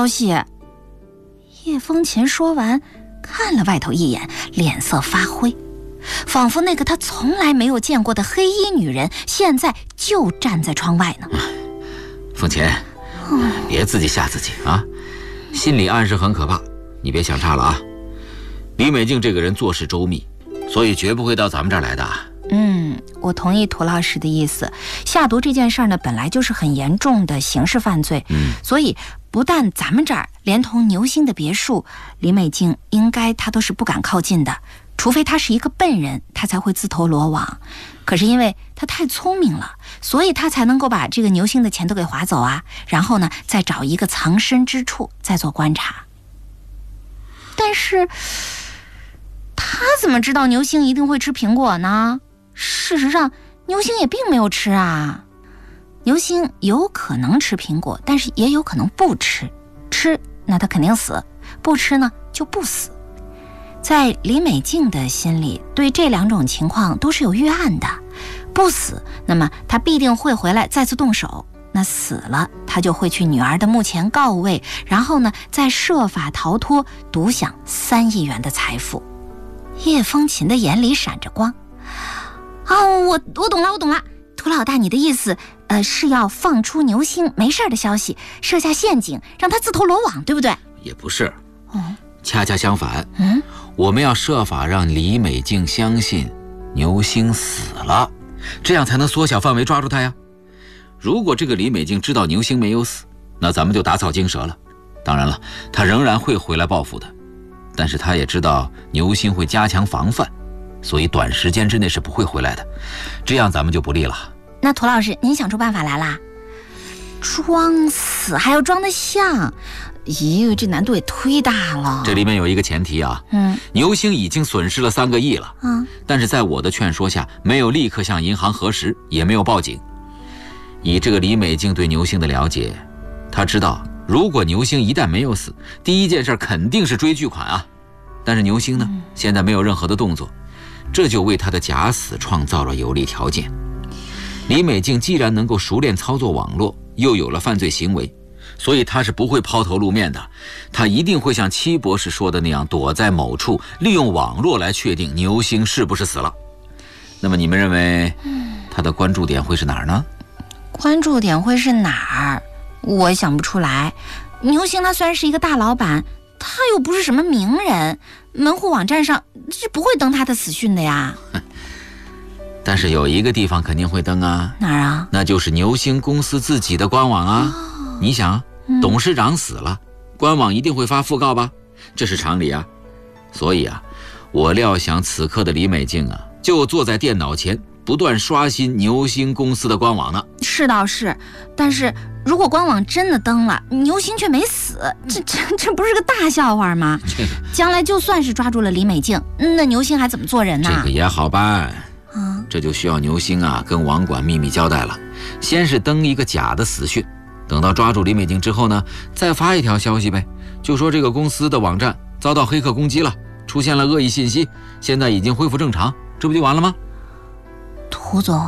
消息。叶风琴说完，看了外头一眼，脸色发灰，仿佛那个他从来没有见过的黑衣女人现在就站在窗外呢。 风琴，别自己吓自己啊，心理暗示很可怕，你别想差了啊。李美静这个人做事周密，所以绝不会到咱们这儿来的。 我同意涂老师的意思，下毒这件事呢，本来就是很严重的刑事犯罪，所以不但咱们这儿，连同牛星的别墅，李美静应该她都是不敢靠近的，除非她是一个笨人，她才会自投罗网。可是因为她太聪明了，所以她才能够把这个牛星的钱都给划走啊，然后呢，再找一个藏身之处，再做观察。但是她怎么知道牛星一定会吃苹果呢？事实上，牛星也并没有吃啊。牛星有可能吃苹果，但是也有可能不吃。吃，那他肯定死；不吃呢，就不死。在李美静的心里，对这两种情况都是有预案的。不死，那么他必定会回来再次动手；那死了，他就会去女儿的墓前告慰，然后呢，再设法逃脱，独享3亿元的财富。叶风琴的眼里闪着光。我懂了，涂老大，你的意思，是要放出牛星没事的消息，设下陷阱，让他自投罗网，对不对？ 也不是，恰恰相反，我们要设法让李美静相信牛星死了，这样才能缩小范围抓住他呀。如果这个李美静知道牛星没有死，那咱们就打草惊蛇了。当然了，他仍然会回来报复的，但是他也知道牛星会加强防范，所以短时间之内是不会回来的，这样咱们就不利了。 那涂老师，您想出办法来啦？装死还要装得像，咦，这难度也忒大了。 这里面有一个前提啊，牛星已经损失了3个亿了，但是在我的劝说下，没有立刻向银行核实，也没有报警。以这个李美静对牛星的了解，她知道如果牛星一旦没有死，第一件事肯定是追巨款啊。但是牛星呢，现在没有任何的动作，这就为他的假死创造了有利条件。李美静既然能够熟练操作网络，又有了犯罪行为，所以她是不会抛头露面的，她一定会像戚博士说的那样，躲在某处，利用网络来确定牛星是不是死了。那么你们认为她的关注点会是哪儿呢？ 关注点会是哪儿？我想不出来。牛星他虽然是一个大老板，他又不是什么名人，门户网站上是不会登他的死讯的呀。 但是有一个地方肯定会登啊。 哪儿啊？ 那就是牛星公司自己的官网啊。你想，董事长死了，官网一定会发讣告吧，这是常理啊。所以啊，我料想此刻的李美静啊，就坐在电脑前不断刷新牛星公司的官网呢。 是倒是，但是如果官网真的登了，牛星却没死，这不是个大笑话吗？将来就算是抓住了李美静，那牛星还怎么做人呢？ 这个也好办，这就需要牛星啊跟网管秘密交代了。先是登一个假的死讯，等到抓住李美静之后呢，再发一条消息呗，就说这个公司的网站遭到黑客攻击了，出现了恶意信息，现在已经恢复正常，这不就完了吗？ 涂总，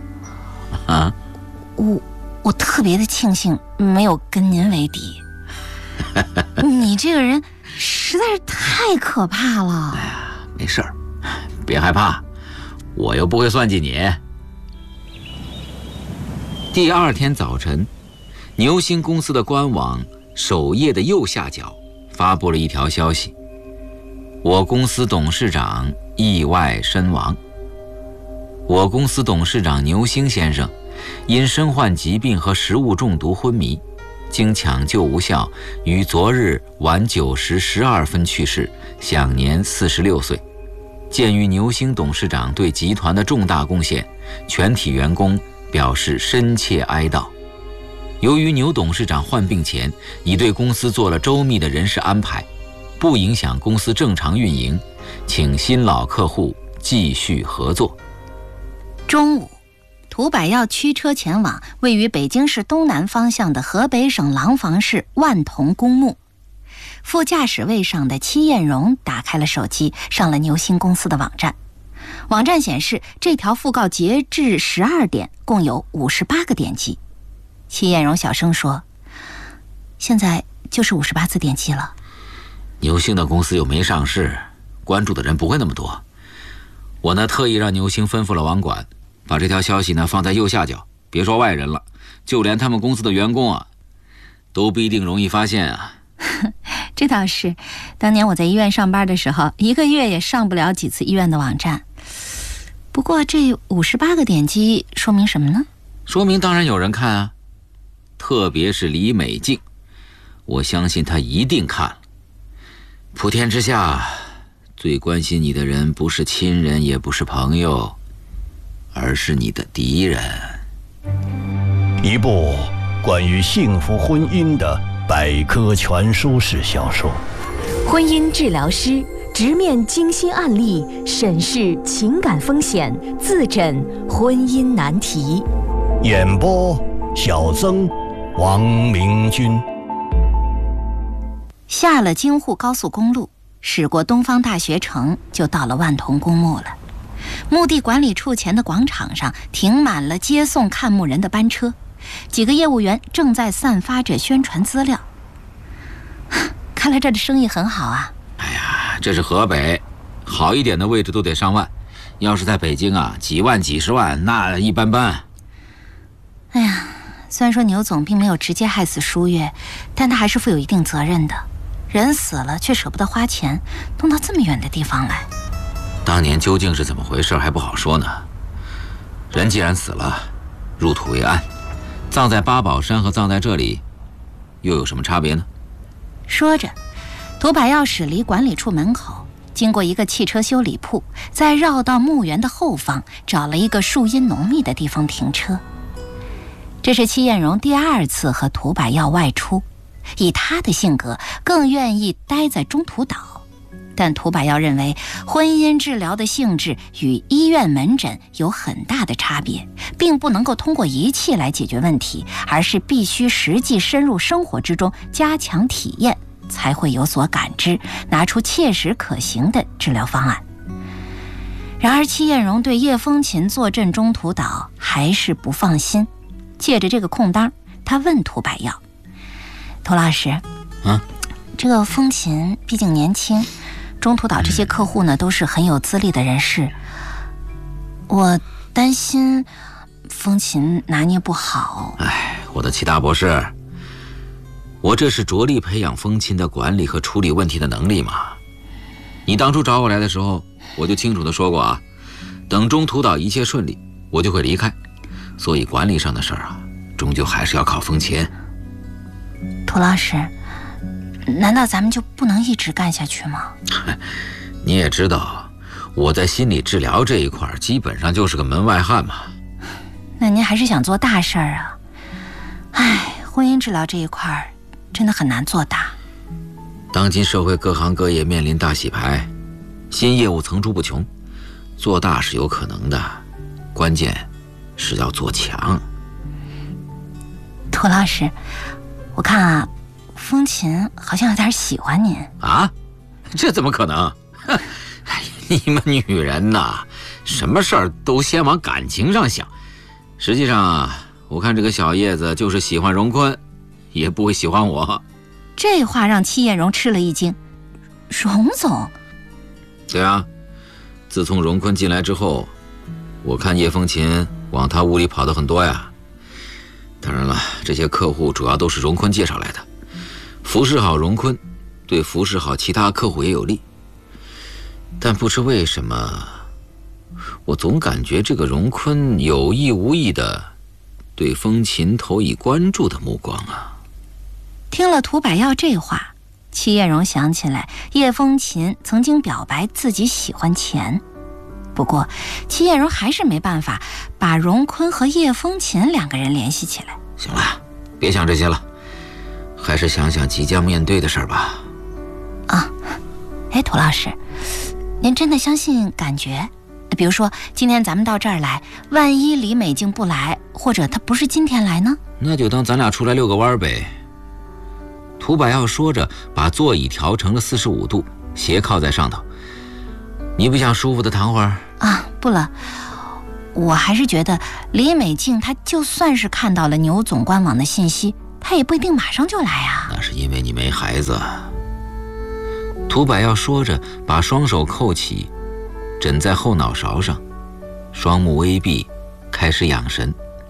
我特别的庆幸没有跟您为敌。你这个人实在是太可怕了。 哎呀，没事儿，别害怕，我又不会算计你。第2天早晨，牛星公司的官网首页的右下角发布了一条消息：我公司董事长意外身亡。我公司董事长牛星先生因身患疾病和食物中毒昏迷，经抢救无效，于昨日晚9时12分去世，享年46岁。鉴于牛星董事长对集团的重大贡献，全体员工表示深切哀悼。由于牛董事长患病前已对公司做了周密的人事安排，不影响公司正常运营，请新老客户继续合作。 中午，涂百耀驱车前往位于北京市东南方向的河北省廊坊市万同公墓。副驾驶位上的戚艳荣打开了手机，上了牛星公司的网站。网站显示，这条讣告截至12点共有58个点击。戚艳荣小声说：现在就是58次点击了。 牛星的公司又没上市，关注的人不会那么多。我呢特意让牛星吩咐了网管，把这条消息呢放在右下角，别说外人了，就连他们公司的员工啊，都不一定容易发现啊。 这倒是，当年我在医院上班的时候，1个月也上不了几次医院的网站。不过这58个点击说明什么呢？ 说明当然有人看啊，特别是李美静，我相信她一定看了。普天之下，最关心你的人不是亲人，也不是朋友，而是你的敌人。 一部关于幸福婚姻的百科全书式小说， 婚姻治疗师直面惊心案例，审视情感风险，自诊婚姻难题。 演播小曾、王明君。 下了京沪高速公路，驶过东方大学城，就到了万同公墓了。墓地管理处前的广场上停满了接送看墓人的班车，几个业务员正在散发着宣传资料。看来这儿的生意很好啊。 哎呀，这是河北，好一点的位置都得上万，要是在北京啊，几万几十万那一般般。 哎呀，虽然说牛总并没有直接害死舒月，但他还是负有一定责任的。人死了却舍不得花钱，弄到这么远的地方来。 当年究竟是怎么回事还不好说呢。人既然死了，入土为安，葬在八宝山和葬在这里又有什么差别呢？ 说着，涂百耀驶离管理处门口，经过一个汽车修理铺，再绕到墓园的后方，找了一个树荫浓密的地方停车。这是戚艳荣第2次和涂百耀外出，以他的性格更愿意待在中途岛。但涂百耀认为婚姻治疗的性质与医院门诊有很大的差别，并不能够通过仪器来解决问题，而是必须实际深入生活之中加强体验，才会有所感知，拿出切实可行的治疗方案。然而戚艳荣对叶风琴坐镇中途岛还是不放心，借着这个空当，他问涂百耀：涂老师，这个风琴毕竟年轻，中途岛这些客户呢都是很有资历的人士，我担心风琴拿捏不好。 哎，我的戚大博士，我这是着力培养风琴的管理和处理问题的能力嘛。你当初找我来的时候，我就清楚地说过啊，等中途岛一切顺利，我就会离开。所以管理上的事儿啊，终究还是要靠风琴。 涂老师，难道咱们就不能一直干下去吗？ 你也知道，我在心理治疗这一块基本上就是个门外汉嘛。 那您还是想做大事儿啊？哎，婚姻治疗这一块真的很难做大。 当今社会各行各业面临大洗牌，新业务层出不穷，做大是有可能的，关键是要做强。 涂老师，我看啊，风琴好像有点喜欢您啊？这怎么可能？你们女人呐，什么事儿都先往感情上想。实际上啊，我看这个小叶子就是喜欢荣坤，也不会喜欢我。 这话让戚艳荣吃了一惊。荣总？ 对啊，自从荣坤进来之后，我看叶风琴往他屋里跑的很多呀。当然了，这些客户主要都是荣坤介绍来的，服侍好荣坤，对服侍好其他客户也有利。但不知为什么，我总感觉这个荣坤有意无意的对风琴投以关注的目光啊。 听了涂百耀这话，戚艳荣想起来叶风琴曾经表白自己喜欢钱。不过戚艳荣还是没办法把荣坤和叶风琴2个人联系起来。 行了，别想这些了，还是想想即将面对的事儿吧。 啊，哎，涂老师，您真的相信感觉？比如说今天咱们到这儿来，万一李美静不来，或者她不是今天来呢？ 那就当咱俩出来遛个弯呗。涂百耀说着，把座椅调成了45度，斜靠在上头。你不想舒服的躺会儿？ 啊，不了，我还是觉得李美静她就算是看到了牛总官网的信息，她也不一定马上就来啊。 那是因为你没没孩子。涂百耀说着，把双手扣起，枕在后脑勺上，双目微闭，开始养神。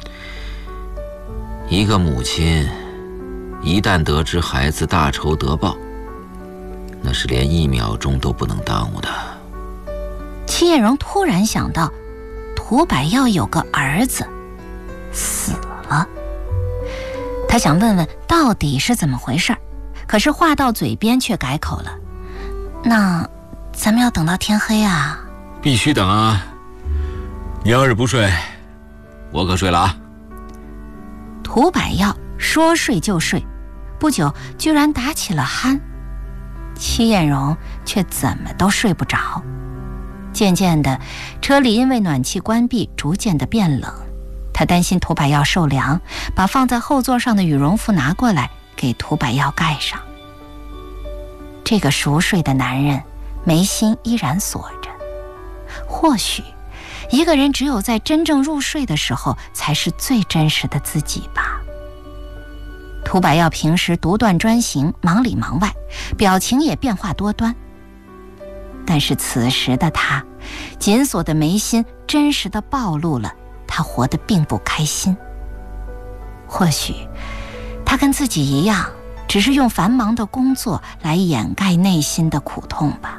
一个母亲一旦得知孩子大仇得报，那是连1秒钟都不能耽误的。 戚艳荣突然想到，涂百耀有个儿子死了，他想问问到底是怎么回事，可是话到嘴边却改口了。那咱们要等到天黑啊？ 必须等啊！你要是不睡，我可睡了啊！ 涂百耀说睡就睡，不久居然打起了鼾。戚艳荣却怎么都睡不着。渐渐的，车里因为暖气关闭，逐渐的变冷。他担心涂百耀受凉，把放在后座上的羽绒服拿过来给涂百耀盖上。这个熟睡的男人眉心依然锁着。或许一个人只有在真正入睡的时候才是最真实的自己吧。涂百耀平时独断专行，忙里忙外，表情也变化多端。但是此时的他，紧锁的眉心真实地暴露了他活得并不开心。或许他跟自己一样，只是用繁忙的工作来掩盖内心的苦痛吧。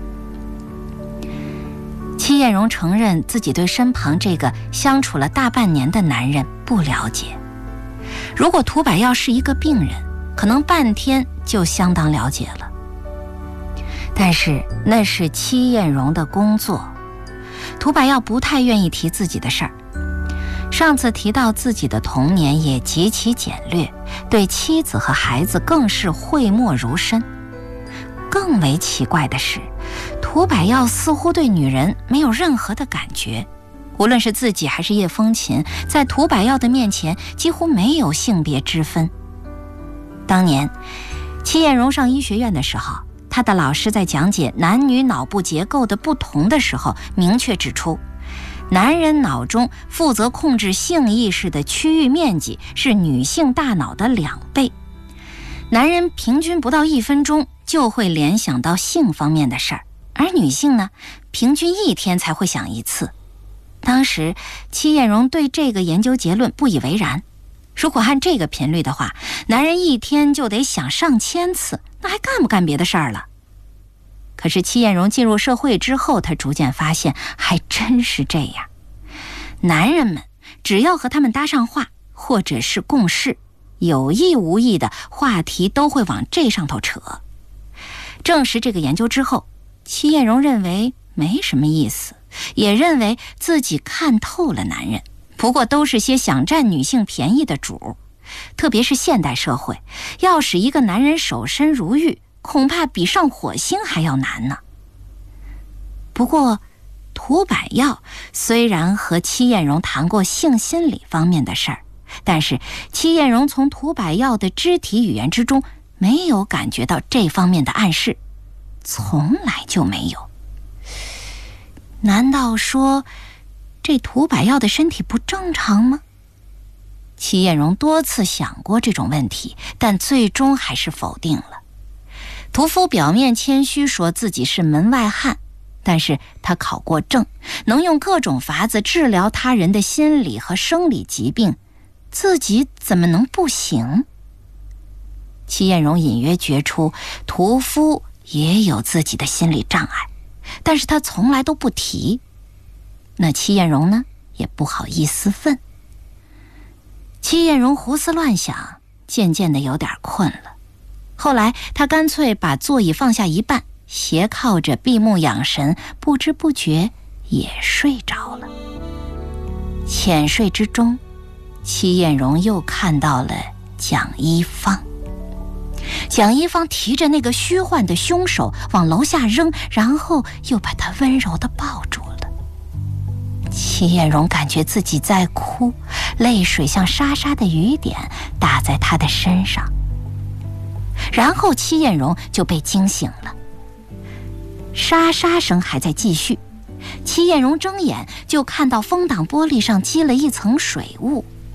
戚艳荣承认自己对身旁这个相处了大半年的男人不了解。如果涂百耀是一个病人，可能半天就相当了解了。但是那是戚艳荣的工作，涂百耀不太愿意提自己的事儿。上次提到自己的童年也极其简略，对妻子和孩子更是讳莫如深。更为奇怪的是，涂百耀似乎对女人没有任何的感觉，无论是自己还是叶风琴，在涂百耀的面前几乎没有性别之分。当年戚艳荣上医学院的时候，他的老师在讲解男女脑部结构的不同的时候，明确指出，男人脑中负责控制性意识的区域面积是女性大脑的2倍。男人平均不到1分钟就会联想到性方面的事儿，而女性呢，平均1天才会想一次。当时戚艳荣对这个研究结论不以为然，如果按这个频率的话，男人1天就得想上千次，那还干不干别的事儿了？可是戚艳荣进入社会之后，她逐渐发现还真是这样。男人们只要和他们搭上话，或者是共事，有意无意的话题都会往这上头扯。证实这个研究之后，戚艳荣认为没什么意思，也认为自己看透了男人，不过都是些想占女性便宜的主。特别是现代社会，要使一个男人守身如玉，恐怕比上火星还要难呢。不过涂百耀虽然和戚艳荣谈过性心理方面的事儿，但是戚艳荣从涂百耀的肢体语言之中没有感觉到这方面的暗示，从来就没有。难道说这涂百耀的身体不正常吗？戚艳荣多次想过这种问题，但最终还是否定了。屠夫表面谦虚说自己是门外汉，但是他考过证，能用各种法子治疗他人的心理和生理疾病，自己怎么能不行？戚艳荣隐约觉出屠夫也有自己的心理障碍，但是他从来都不提。那戚艳荣呢，也不好意思问。戚艳荣胡思乱想，渐渐的有点困了。后来他干脆把座椅放下一半，斜靠着闭目养神，不知不觉也睡着了。浅睡之中，戚艳荣又看到了蒋一芳。蒋一芳提着那个虚幻的凶手往楼下扔，然后又把他温柔地抱住了。戚艳荣感觉自己在哭，泪水像沙沙的雨点打在他的身上。然后戚艳荣就被惊醒了，沙沙声还在继续。戚艳荣睁眼就看到风挡玻璃上积了一层水雾，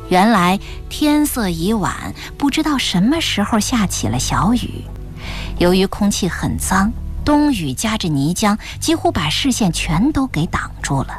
原来天色已晚，不知道什么时候下起了小雨。由于空气很脏，冬雨夹着泥浆，几乎把视线全都给挡住了。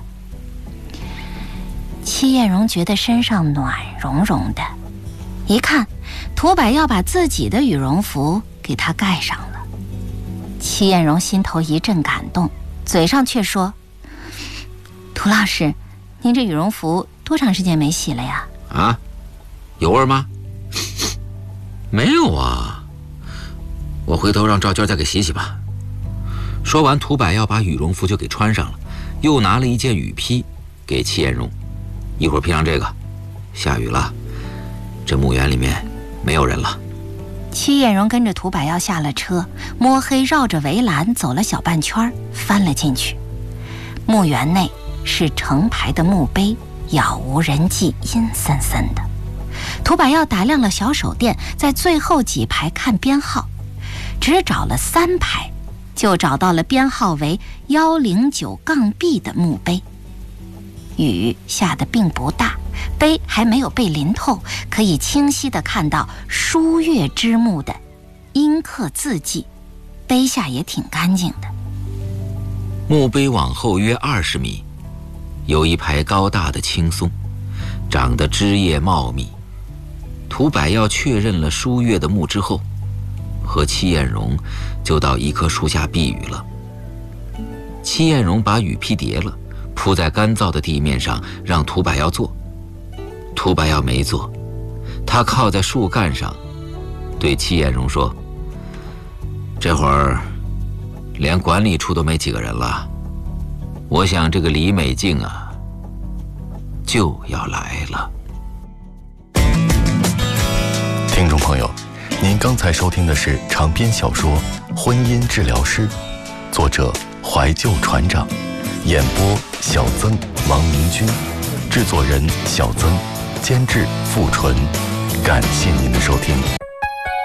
戚艳荣觉得身上暖融融的，一看涂百耀把自己的羽绒服给他盖上了。戚艳荣心头一阵感动，嘴上却说：“涂老师，您这羽绒服多长时间没洗了呀？” 啊，有味吗？没有啊，我回头让赵娟再给洗洗吧。说完，涂百耀把羽绒服就给穿上了，又拿了一件雨披给戚艳荣，一会儿披上这个，下雨了，这墓园里面没有人了。 戚艳荣跟着涂百耀下了车，摸黑绕着围栏走了小半圈，翻了进去。墓园内是成排的墓碑，杳无人迹，阴森森的。涂百耀打量了小手电，在最后几排看编号，只找了3排，就找到了编号为109-B 的墓碑。雨下得并不大，碑还没有被淋透，可以清晰地看到书月之墓的阴刻字迹，碑下也挺干净的。 墓碑往后约20米，有一排高大的青松，长得枝叶茂密。涂百耀确认了书月的墓之后，和戚艳荣就到一棵树下避雨了。戚艳荣把雨披叠了，铺在干燥的地面上，让涂百耀坐。涂百耀没坐，他靠在树干上，对戚艳荣说：“这会儿连管理处都没几个人了，我想这个李美静啊，就要来了。” 听众朋友，您刚才收听的是长篇小说《婚姻治疗师》，作者怀旧船长，演播小曾、王明君，制作人小曾，监制付纯。感谢您的收听。